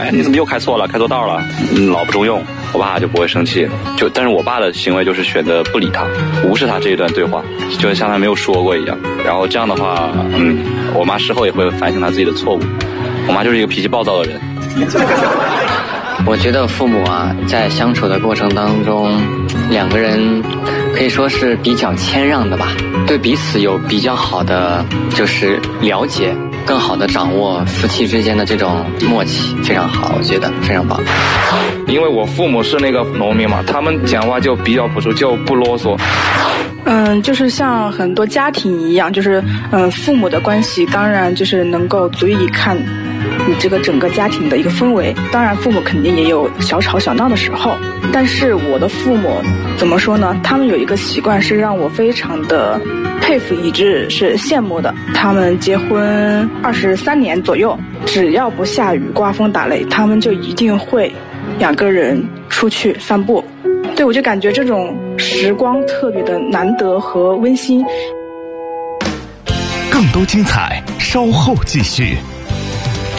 哎，你怎么又开错了，开错道了，老不中用。我爸就不会生气，但是我爸的行为就是选择不理他，无视他这一段对话，就像他没有说过一样。然后这样的话，我妈事后也会反省她自己的错误。我妈就是一个脾气暴躁的人。 我觉得父母啊，在相处的过程当中，两个人可以说是比较谦让的吧，对彼此有比较好的就是了解，更好的掌握夫妻之间的这种默契，非常好，我觉得非常棒。 因为我父母是那个农民嘛，他们讲话就比较朴素，就不啰嗦。 就是像很多家庭一样，就是父母的关系当然就是能够足以看你这个整个家庭的一个氛围。当然父母肯定也有小吵小闹的时候，但是我的父母怎么说呢，他们有一个习惯是让我非常的佩服以至是羡慕的。他们结婚23年左右，只要不下雨刮风打雷，他们就一定会两个人出去散步。对，我就感觉这种时光特别的难得和温馨。 更多精彩稍后继续。